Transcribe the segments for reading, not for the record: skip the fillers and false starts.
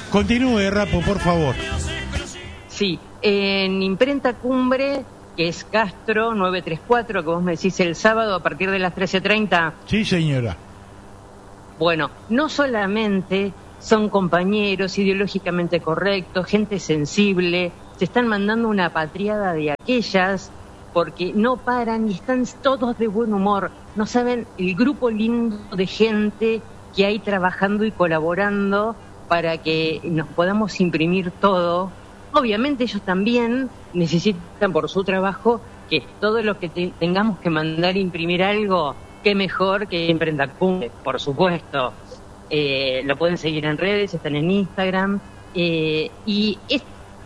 Continúe, Rapo, por favor. Sí, en Imprenta Cumbre, que es Castro 934, que vos me decís el sábado a partir de las 13:30. Sí, señora. Bueno, no solamente son compañeros ideológicamente correctos, gente sensible, se están mandando una patriada de aquellas, porque no paran y están todos de buen humor. No saben el grupo lindo de gente que hay trabajando y colaborando para que nos podamos imprimir todo. Obviamente ellos también necesitan por su trabajo que todo lo que tengamos que mandar a imprimir algo, qué mejor que Imprenta Cumbre, por supuesto. Lo pueden seguir en redes, están en Instagram. Y es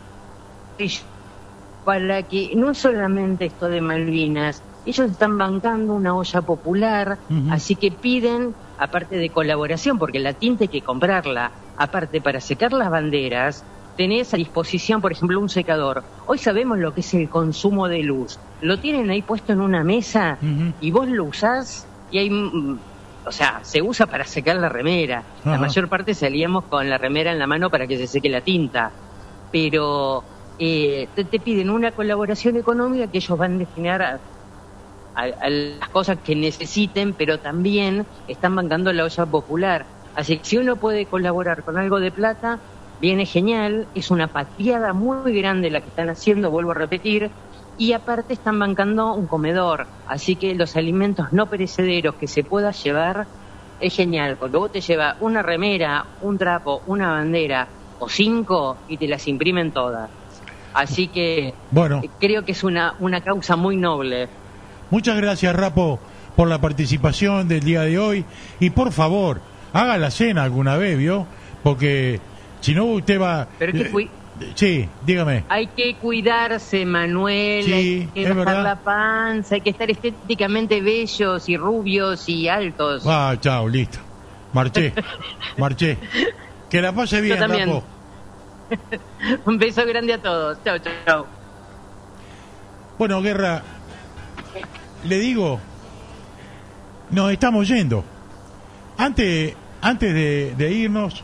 para que no solamente esto de Malvinas, ellos están bancando una olla popular, así que piden, aparte de colaboración, porque la tinta hay que comprarla, aparte para secar las banderas, tenés a disposición, por ejemplo, un secador. Hoy sabemos lo que es el consumo de luz. Lo tienen ahí puesto en una mesa y vos lo usás y hay... O sea, se usa para secar la remera. La mayor parte salíamos con la remera en la mano para que se seque la tinta. Pero te piden una colaboración económica que ellos van a destinar a las cosas que necesiten, pero también están bancando la olla popular. Así que si uno puede colaborar con algo de plata, viene genial. Es una patriada muy grande la que están haciendo, vuelvo a repetir. Y aparte están bancando un comedor, así que los alimentos no perecederos que se pueda llevar es genial, porque vos te llevas una remera, un trapo, una bandera o 5 y te las imprimen todas. Así que bueno, creo que es una causa muy noble. Muchas gracias, Rapo, por la participación del día de hoy y por favor, haga la cena alguna vez, ¿vio? Porque si no usted va... Pero sí, dígame. Hay que cuidarse, Manuel, sí, hay que bajar la panza, hay que estar estéticamente bellos y rubios y altos. Ah, chao, listo. Marché. Que la pase bien, Rapo. Un beso grande a todos. Chao, chao. Bueno, Guerra, le digo, nos estamos yendo. Antes de irnos,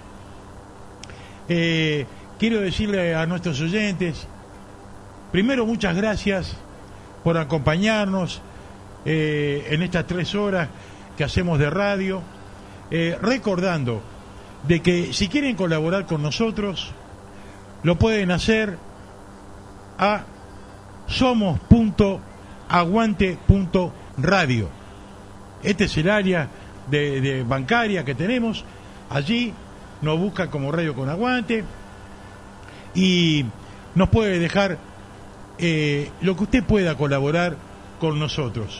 quiero decirle a nuestros oyentes, primero muchas gracias por acompañarnos en estas 3 horas que hacemos de radio, recordando de que si quieren colaborar con nosotros, lo pueden hacer a somos.aguante.radio. Este es el área de bancaria que tenemos. Allí nos busca como Radio con Aguante y nos puede dejar lo que usted pueda colaborar con nosotros.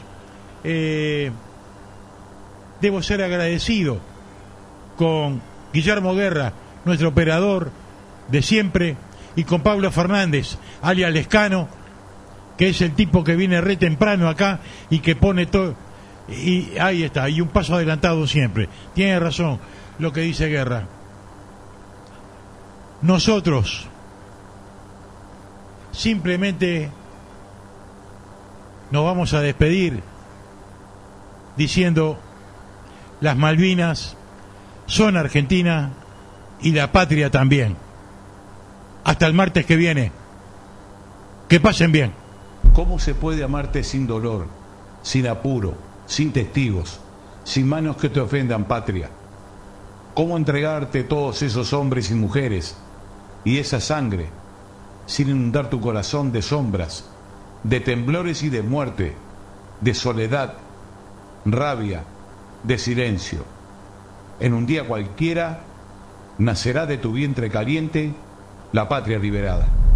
Debo ser agradecido con Guillermo Guerra, nuestro operador de siempre, y con Pablo Fernández, alias Lescano, que es el tipo que viene re temprano acá y que pone todo, y ahí está, y un paso adelantado siempre. Tiene razón lo que dice Guerra. Nosotros simplemente nos vamos a despedir diciendo: las Malvinas son Argentina y la patria también. Hasta el martes que viene. Que pasen bien. ¿Cómo se puede amarte sin dolor, sin apuro, sin testigos, sin manos que te ofendan, patria? ¿Cómo entregarte todos esos hombres y mujeres y esa sangre sin inundar tu corazón de sombras, de temblores y de muerte, de soledad, rabia, de silencio? En un día cualquiera nacerá de tu vientre caliente la patria liberada.